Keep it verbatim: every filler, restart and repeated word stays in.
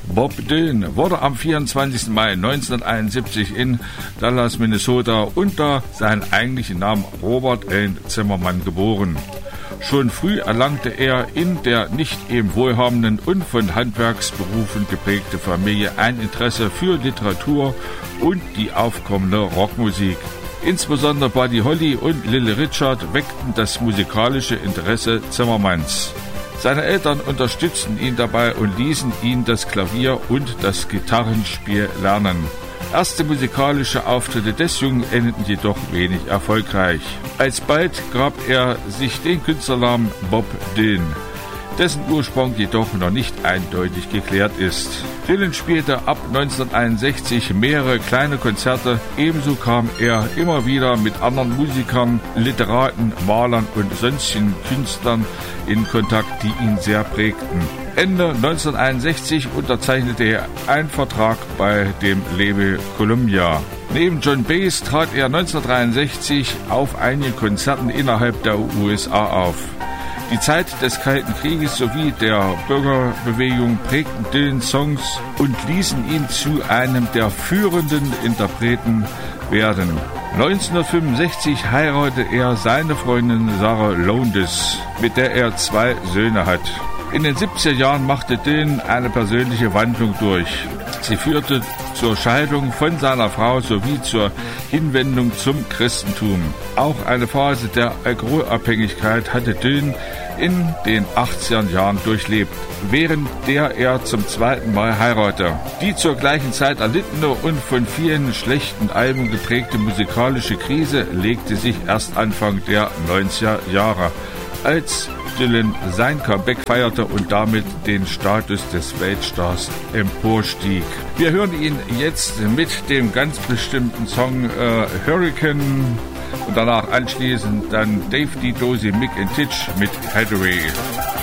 Bob Dylan wurde am vierundzwanzigsten Mai neunzehnhunderteinundsiebzig in Dallas, Minnesota unter seinem eigentlichen Namen Robert Allen Zimmerman geboren. Schon früh erlangte er in der nicht eben wohlhabenden und von Handwerksberufen geprägte Familie ein Interesse für Literatur und die aufkommende Rockmusik. Insbesondere Buddy Holly und Little Richard weckten das musikalische Interesse Zimmermans. Seine Eltern unterstützten ihn dabei und ließen ihn das Klavier und das Gitarrenspiel lernen. Erste musikalische Auftritte des Jungen endeten jedoch wenig erfolgreich. Alsbald gab er sich den Künstlernamen Bob Dylan, dessen Ursprung jedoch noch nicht eindeutig geklärt ist. Dylan spielte ab neunzehnhunderteinundsechzig mehrere kleine Konzerte, ebenso kam er immer wieder mit anderen Musikern, Literaten, Malern und sonstigen Künstlern in Kontakt, die ihn sehr prägten. Ende neunzehnhunderteinundsechzig unterzeichnete er einen Vertrag bei dem Label Columbia. Neben John Baez trat er neunzehnhundertdreiundsechzig auf einigen Konzerten innerhalb der U S A auf. Die Zeit des Kalten Krieges sowie der Bürgerbewegung prägten Dylans Songs und ließen ihn zu einem der führenden Interpreten werden. neunzehnhundertfünfundsechzig heiratete er seine Freundin Sarah Lowndes, mit der er zwei Söhne hat. In den siebziger Jahren machte Dylan eine persönliche Wandlung durch. Sie führte zur Scheidung von seiner Frau sowie zur Hinwendung zum Christentum. Auch eine Phase der Alkoholabhängigkeit hatte Dylan in den achtziger Jahren durchlebt, während der er zum zweiten Mal heiratete. Die zur gleichen Zeit erlittene und von vielen schlechten Alben geprägte musikalische Krise legte sich erst Anfang der neunziger Jahre, als Dylan sein Comeback feierte und damit den Status des Weltstars emporstieg. Wir hören ihn jetzt mit dem ganz bestimmten Song äh, Hurricane und danach anschließend dann Dave D. Dozy, Mick and Titch mit Hathaway.